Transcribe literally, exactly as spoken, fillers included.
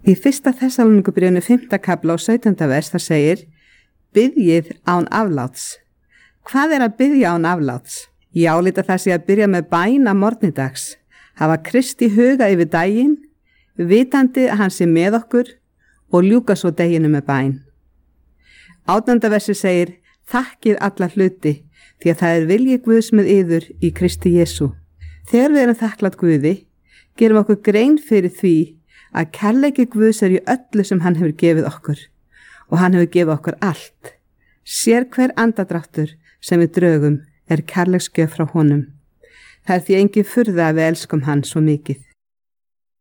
Í fyrsta Þessalóníkubréfinu fimmta kafla og sautjánda vers þar segir: Biðjið án afláts. Hvað er að biðja án afláts? Ég álíta það sé að byrja með bæn að morgnidags, hafa Kristi huga yfir daginn, vitandi að hann sé með okkur og ljúka svo deginu með bæn. Átjánda versi segir: Þakkið alla hluti, því að það er vilji Guðs með yður í Kristi Jesú. Þegar við erum þakklátt Guði, gerum okkur grein fyrir því að kærleiki Guðs er í öllu sem hann hefur gefið okkur og hann hefur gefið okkur allt. Sér hver andadráttur sem við drögum er kærleiksgjöf frá honum. Það er því engin furða að við elskum hann svo mikið.